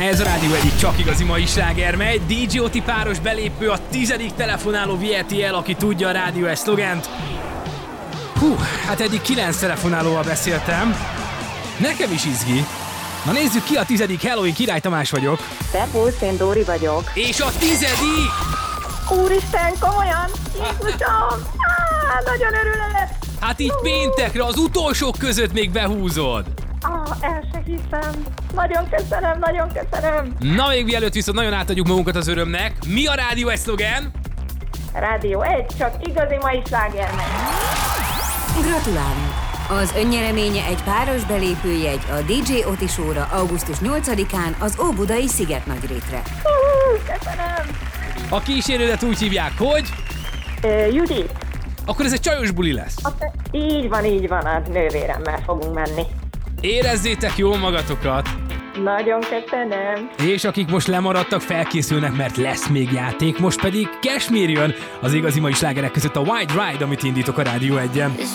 Ez a rádió egyik csak igazi mai sláger, megy. DJ Oti páros belépő, a 10. telefonáló viheti el, aki tudja a rádió egy szlogent. Hát eddig 9 telefonálóval beszéltem. Nekem is izgi. Na nézzük ki a 10. Halloween, Király Tamás vagyok. Szervusz, én Dóri vagyok. És a 10. Úristen, komolyan! Jézusom! Nagyon örülök! Hát így péntekre az utolsók között még behúzod. El se hiszem. Nagyon köszönöm, nagyon köszönöm. Na még mielőtt viszont nagyon átadjuk magunkat az örömnek. Mi a rádió egy szlogen? Rádió 1, csak igazi mai slágernek. Gratulálunk! Az önnyereménye egy páros belépőjegy a DJ Oti Show-ra augusztus 8-án az Óbudai Szigetnagyrétre. Köszönöm. A kísérődet úgy hívják, hogy? Judit. Akkor ez egy csajos buli lesz. Így van, a nővéremmel fogunk menni. Érezzétek jól magatokat. Nagyon köszönöm. És akik most lemaradtak, felkészülnek, mert lesz még játék, most pedig Cashmere jön az igazi mai slágerek között a White Ride, amit indítok a Rádió 1-en.